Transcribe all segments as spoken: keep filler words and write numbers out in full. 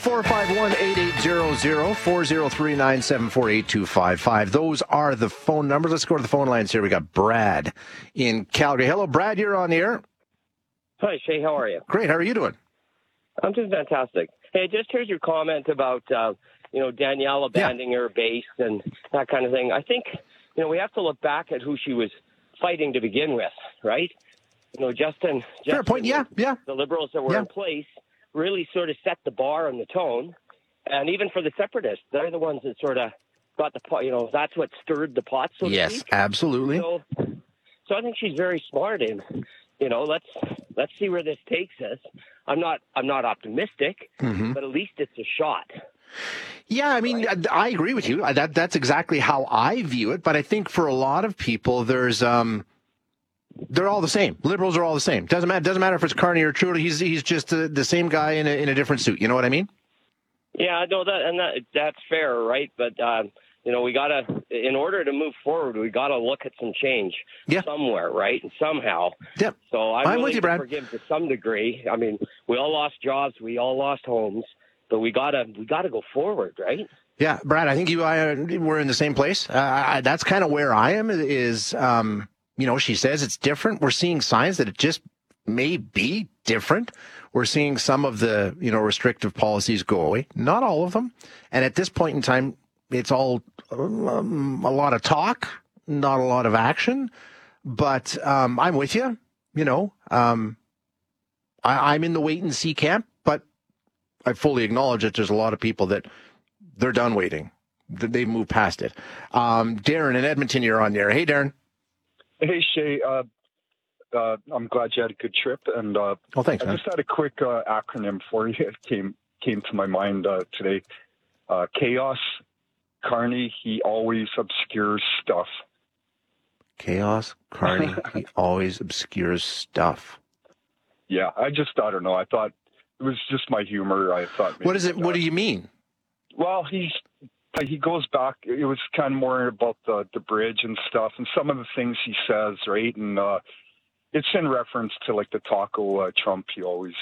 four five one, eight eight zero zero, four zero three, nine seven four, eight two five five. Those are the phone numbers. Let's go to the phone lines here. We got Brad in Calgary. Hello, Brad. You're on the air. Hi, Shay. How are you? Great. How are you doing? I'm doing fantastic. Hey, just here's your comment about, uh, you know, Danielle abandoning yeah. her base and that kind of thing. I think, you know, we have to look back at who she was fighting to begin with, right? You know, Justin. Fair Justin, point. Yeah, yeah. The Liberals that were yeah. in place really sort of set the bar and the tone. And even for the Separatists, they're the ones that sort of got the pot, you know, that's what stirred the pot, so yes, to speak. Yes, absolutely. So, so I think she's very smart in, you know, let's let's see where this takes us. I'm not I'm not optimistic, mm-hmm. but at least it's a shot. Yeah, I mean, right? I agree with you. That that's exactly how I view it. But I think for a lot of people, there's um, they're all the same. Liberals are all the same. Doesn't matter. Doesn't matter if it's Carney or Trudeau. He's he's just uh, the same guy in a in a different suit. You know what I mean? Yeah, no, that and that that's fair, right? But um, you know, we gotta, in order to move forward, we gotta look at some change yeah. somewhere, right? And somehow. Yeah. So I'm, I'm willing with you, to Brad. forgive to some degree. I mean, we all lost jobs, we all lost homes, but we gotta we gotta go forward, right? Yeah, Brad, I think you I, we're in the same place. Uh, I, that's kind of where I am. Is um, you know, she says it's different. We're seeing signs that it just may be different. We're seeing some of the, you know, restrictive policies go away, not all of them. And at this point in time, it's all um, a lot of talk, not a lot of action. But um, I'm with you. You know, um, I, I'm in the wait and see camp, but I fully acknowledge that there's a lot of people that they're done waiting. They've moved past it. Um, Darren in Edmonton, you're on there. Hey, Darren. Hey, Shay. Uh, Uh, I'm glad you had a good trip, and uh, oh, thanks, I man. just had a quick uh, acronym for you. It came came to my mind uh, today. Uh, chaos. Carney, he always obscures stuff. Chaos. Carney, he always obscures stuff. Yeah, I just I don't know. I thought it was just my humor. I thought. Maybe what is it? That. What do you mean? Well, he's he goes back. It was kind of more about the the bridge and stuff, and some of the things he says, right, and. Uh, It's in reference to like the taco uh, Trump. He always.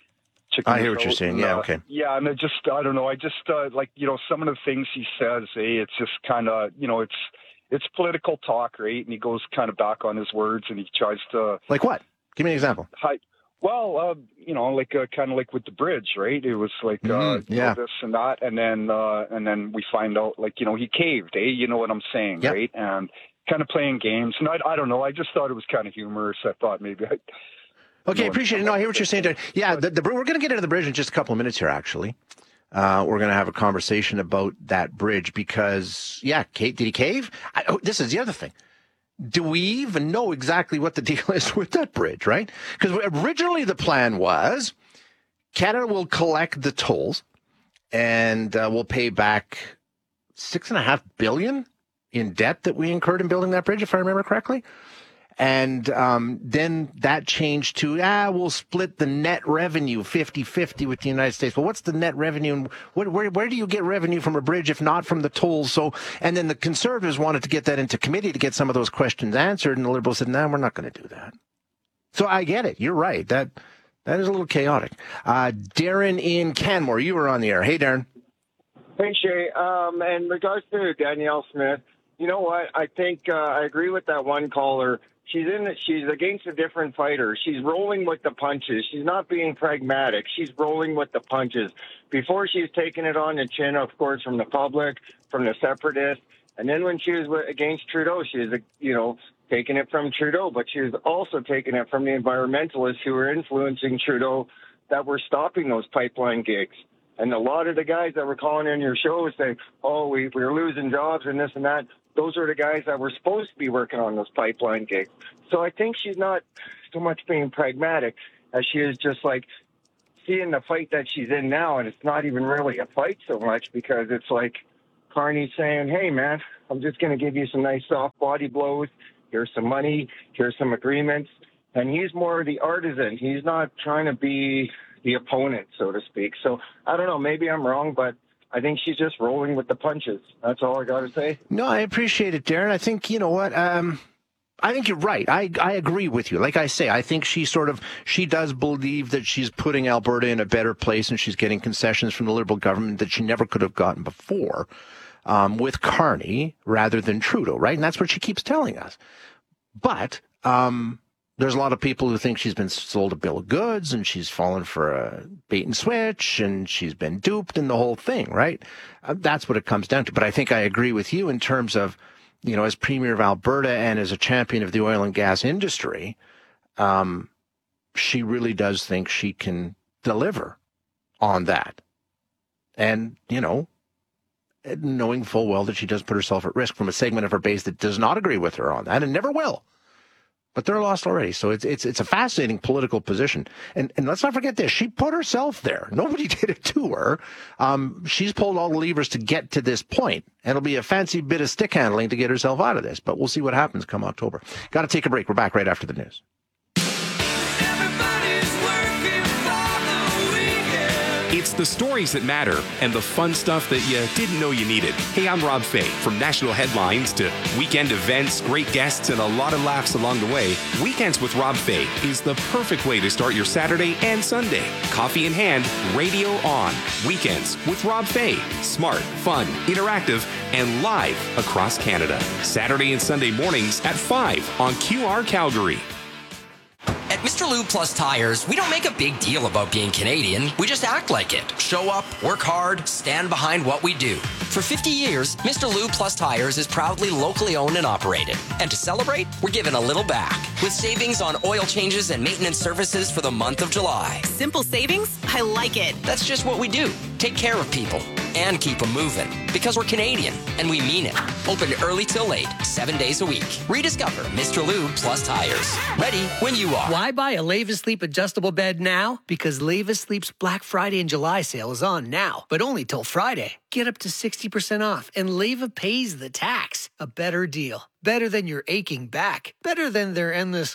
I hear what you're saying. And, yeah. Uh, okay. Yeah, and I just I don't know. I just uh, like you know some of the things he says. Eh, it's just kind of you know it's it's political talk, right? And he goes kind of back on his words, and he tries to. Like what? Give me an example. Hi. Well, uh, you know, like uh, kind of like with the bridge, right? It was like uh, mm-hmm. you yeah. know, this and that, and then uh, and then we find out like you know he caved, eh? You know what I'm saying, yep. right? And. Kind of playing games, and I, I don't know. I just thought it was kind of humorous. I thought maybe I. Okay, appreciate it. No, I hear what you're saying. Yeah, the, the, we're going to get into the bridge in just a couple of minutes here. Actually, uh, we're going to have a conversation about that bridge because, yeah, Kate, did he cave? I, oh, this is the other thing. Do we even know exactly what the deal is with that bridge? Right? Because originally the plan was Canada will collect the tolls and uh, we'll pay back six and a half billion. In debt that we incurred in building that bridge, if I remember correctly. And um, then that changed to, ah, we'll split the net revenue fifty-fifty with the United States. Well, what's the net revenue? And where, where, where do you get revenue from a bridge if not from the tolls? So, and then the Conservatives wanted to get that into committee to get some of those questions answered. And the Liberals said, no, we're not going to do that. So I get it. You're right. That That is a little chaotic. Uh, Darren in Canmore, you were on the air. Hey, Darren. Thanks, Shay. Um, in regards to Danielle Smith, you know what? I think uh, I agree with that one caller. She's in. She's against a different fighter. She's rolling with the punches. She's not being pragmatic. She's rolling with the punches. Before she's taking it on the chin, of course, from the public, from the separatists, and then when she was against Trudeau, she was, you know, taking it from Trudeau, but she was also taking it from the environmentalists who were influencing Trudeau that were stopping those pipeline gigs. And a lot of the guys that were calling in your show saying, oh, we, we're losing jobs and this and that, those are the guys that were supposed to be working on those pipeline gigs. So I think she's not so much being pragmatic as she is just like seeing the fight that she's in now. And it's not even really a fight so much because it's like Carney saying, hey, man, I'm just going to give you some nice soft body blows. Here's some money. Here's some agreements. And he's more the artisan. He's not trying to be the opponent, so to speak. So I don't know. Maybe I'm wrong, but I think she's just rolling with the punches. That's all I got to say. No, I appreciate it, Darren. I think, you know what, um, I think you're right. I I agree with you. Like I say, I think she sort of, she does believe that she's putting Alberta in a better place and she's getting concessions from the Liberal government that she never could have gotten before um, with Carney rather than Trudeau, right? And that's what she keeps telling us. But um, there's a lot of people who think she's been sold a bill of goods and she's fallen for a bait and switch and she's been duped and the whole thing, right? Uh, that's what it comes down to. But I think I agree with you in terms of, you know, as Premier of Alberta and as a champion of the oil and gas industry, um, she really does think she can deliver on that. And, you know, knowing full well that she does put herself at risk from a segment of her base that does not agree with her on that and never will. But they're lost already. So it's it's it's a fascinating political position. And and let's not forget this. She put herself there. Nobody did it to her. Um, she's pulled all the levers to get to this point. And it'll be a fancy bit of stick handling to get herself out of this. But we'll see what happens come October. Got to take a break. We're back right after the news. It's the stories that matter and the fun stuff that you didn't know you needed. Hey, I'm Rob Fay. From national headlines to weekend events, great guests, and a lot of laughs along the way, Weekends with Rob Fay is the perfect way to start your Saturday and Sunday. Coffee in hand, radio on. Weekends with Rob Fay. Smart, fun, interactive, and live across Canada. Saturday and Sunday mornings at five on Q R Calgary. At Mister Lube Plus Tires, we don't make a big deal about being Canadian. We just act like it. Show up, work hard, stand behind what we do. For fifty years, Mister Lube Plus Tires is proudly locally owned and operated. And to celebrate, we're giving a little back with savings on oil changes and maintenance services for the month of July. Simple savings? I like it. That's just what we do. Take care of people and keep them moving. Because we're Canadian, and we mean it. Open early till late, seven days a week. Rediscover Mister Lube Plus Tires. Ready when you are. Why buy a Leva Sleep adjustable bed now? Because Leva Sleep's Black Friday and July sale is on now, but only till Friday. Get up to sixty percent off, and Leva pays the tax. A better deal. Better than your aching back. Better than their endless...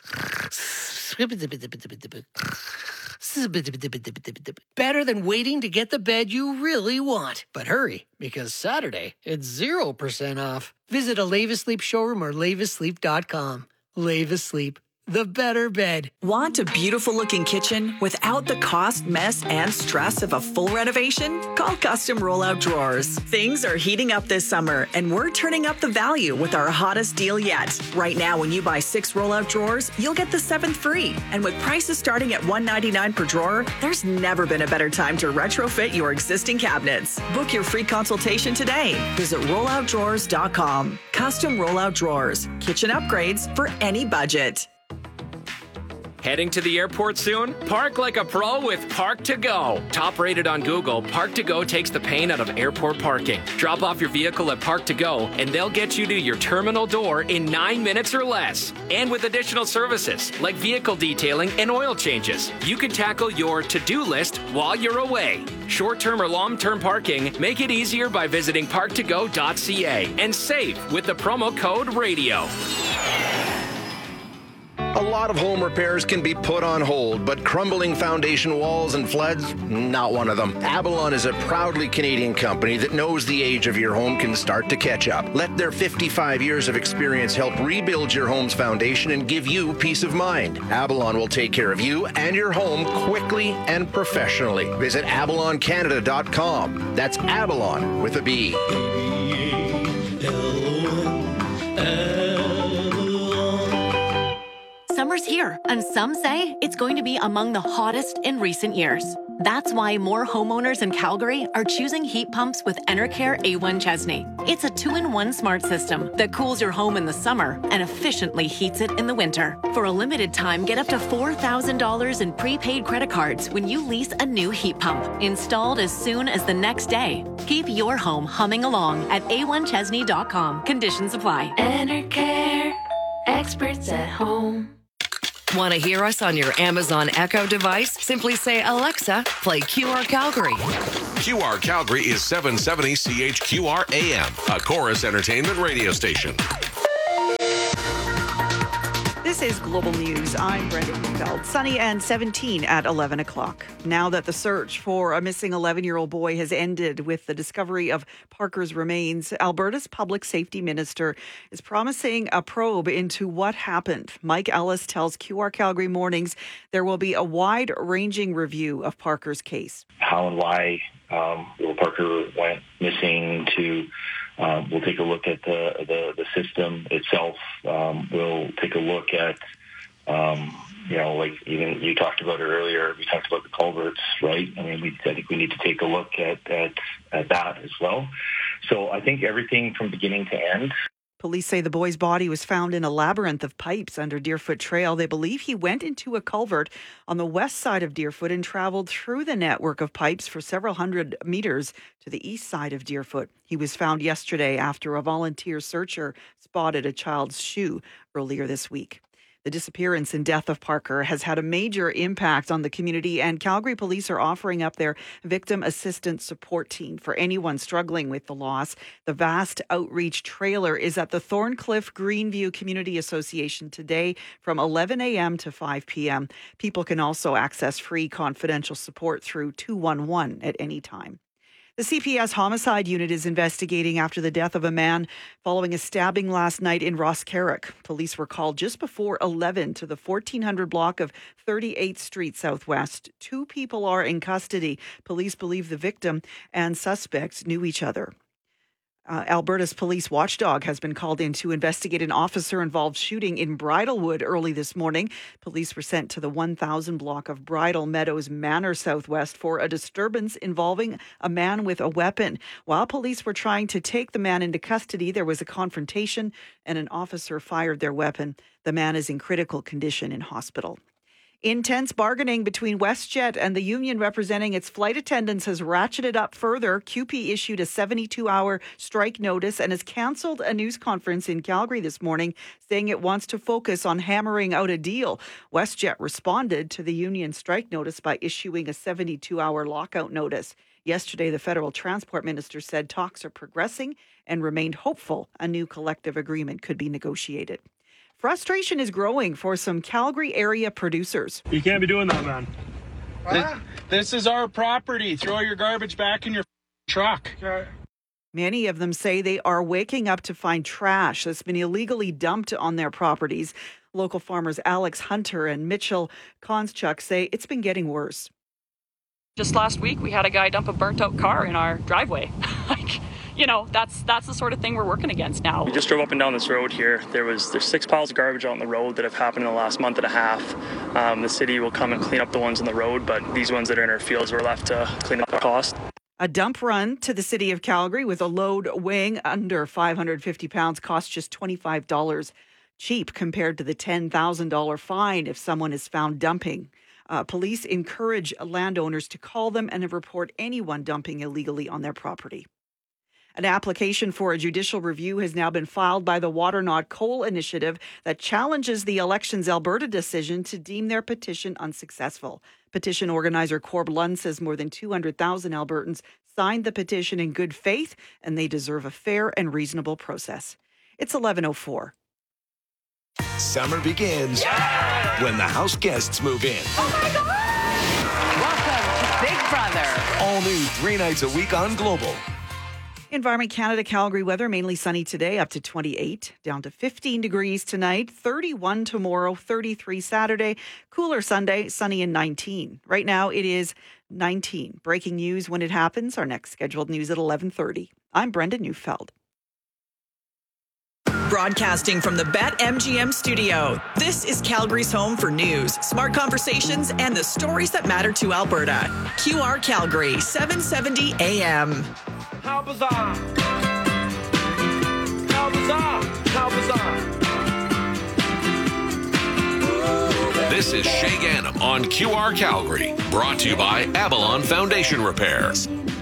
Better than waiting to get the bed you really want. But hurry, because Saturday, it's zero percent off. Visit a Leva Sleep showroom or leva sleep dot com. Leva Sleep. The better bed. Want a beautiful looking kitchen without the cost, mess, and stress of a full renovation? Call Custom Rollout Drawers. Things are heating up this summer, and we're turning up the value with our hottest deal yet. Right now, when you buy six rollout drawers, you'll get the seventh free. And with prices starting at one hundred ninety-nine dollars per drawer, there's never been a better time to retrofit your existing cabinets. Book your free consultation today. Visit rollout drawers dot com. Custom Rollout Drawers. Kitchen upgrades for any budget. Heading to the airport soon? Park like a pro with Park to Go. Top rated on Google, Park to Go takes the pain out of airport parking. Drop off your vehicle at Park to Go, and they'll get you to your terminal door in nine minutes or less. And with additional services like vehicle detailing and oil changes, you can tackle your to-do list while you're away. Short-term or long-term parking, make it easier by visiting park to go dot c a and save with the promo code RADIO. A lot of home repairs can be put on hold, but crumbling foundation walls and floods, not one of them. Avalon is a proudly Canadian company that knows the age of your home can start to catch up. Let their fifty-five years of experience help rebuild your home's foundation and give you peace of mind. Avalon will take care of you and your home quickly and professionally. Visit avalon canada dot com. That's Avalon with a B. Summer's here, and some say it's going to be among the hottest in recent years. That's why more homeowners in Calgary are choosing heat pumps with Enercare A one Chesney. It's a two-in-one smart system that cools your home in the summer and efficiently heats it in the winter. For a limited time, get up to four thousand dollars in prepaid credit cards when you lease a new heat pump, installed as soon as the next day. Keep your home humming along at a one chesney dot com. Conditions apply. Enercare, experts at home. Want to hear us on your Amazon Echo device? Simply say, Alexa, play Q R Calgary. Q R Calgary is seven seventy C H Q R A M, a Chorus Entertainment radio station. This This is Global News. I'm Brenda Neufeld. Sunny and seventeen at eleven o'clock. Now that the search for a missing eleven-year-old boy has ended with the discovery of Parker's remains, Alberta's public safety minister is promising a probe into what happened. Mike Ellis tells Q R Calgary Mornings there will be a wide-ranging review of Parker's case. How and why um, Will Parker went missing to Um, we'll take a look at the the, the system itself. Um, we'll take a look at, um, you know, like even you talked about it earlier. We talked about the culverts, right? I mean, we, I think we need to take a look at, at at that as well. So I think everything from beginning to end. Police say the boy's body was found in a labyrinth of pipes under Deerfoot Trail. They believe he went into a culvert on the west side of Deerfoot and traveled through the network of pipes for several hundred meters to the east side of Deerfoot. He was found yesterday after a volunteer searcher spotted a child's shoe earlier this week. The disappearance and death of Parker has had a major impact on the community, and Calgary police are offering up their victim assistance support team for anyone struggling with the loss. The vast outreach trailer is at the Thorncliffe Greenview Community Association today from eleven a.m. to five p.m. People can also access free confidential support through two one one at any time. The C P S Homicide Unit is investigating after the death of a man following a stabbing last night in Rosscarrick. Police were called just before eleven to the fourteen hundred block of thirty-eighth Street Southwest. Two people are in custody. Police believe the victim and suspects knew each other. Uh, Alberta's police watchdog has been called in to investigate an officer-involved shooting in Bridlewood early this morning. Police were sent to the one thousand block of Bridle Meadows Manor Southwest for a disturbance involving a man with a weapon. While police were trying to take the man into custody, there was a confrontation and an officer fired their weapon. The man is in critical condition in hospital. Intense bargaining between WestJet and the union representing its flight attendants has ratcheted up further. C U P E issued a seventy-two hour strike notice and has cancelled a news conference in Calgary this morning, saying it wants to focus on hammering out a deal. WestJet responded to the union strike notice by issuing a seventy-two hour lockout notice. Yesterday, the federal transport minister said talks are progressing and remained hopeful a new collective agreement could be negotiated. Frustration is growing for some Calgary area producers. You can't be doing that, man. This, this is our property. Throw your garbage back in your truck. Okay. Many of them say they are waking up to find trash that's been illegally dumped on their properties. Local farmers Alex Hunter and Mitchell Konschuk say it's been getting worse. Just last week, we had a guy dump a burnt-out car in our driveway. like... You know, that's that's the sort of thing we're working against now. We just drove up and down this road here. There was there's six piles of garbage out on the road that have happened in the last month and a half. Um, the city will come and clean up the ones on the road, but these ones that are in our fields were left to clean up our cost. A dump run to the city of Calgary with a load weighing under five hundred fifty pounds costs just twenty-five dollars, cheap compared to the ten thousand dollars fine if someone is found dumping. Uh, police encourage landowners to call them and report anyone dumping illegally on their property. An application for a judicial review has now been filed by the Water Not Coal Initiative that challenges the Elections Alberta decision to deem their petition unsuccessful. Petition organizer Corb Lund says more than two hundred thousand Albertans signed the petition in good faith and they deserve a fair and reasonable process. It's eleven oh four. Summer begins yeah! when the house guests move in. Oh my God! Welcome to Big Brother. All new three nights a week on Global. Environment Canada Calgary weather, mainly sunny today, up to twenty-eight, down to fifteen degrees tonight, thirty-one tomorrow, thirty-three Saturday, cooler Sunday, sunny and nineteen. Right now it is nineteen. Breaking news when it happens. Our next scheduled news at eleven thirty. I'm Brenda Neufeld. Broadcasting from the BetMGM studio, this is Calgary's home for news, smart conversations, and the stories that matter to Alberta. Q R Calgary, seven seventy A M. How bizarre! How bizarre! How bizarre! This is Shay Gannam on Q R Calgary, brought to you by Avalon Foundation Repairs.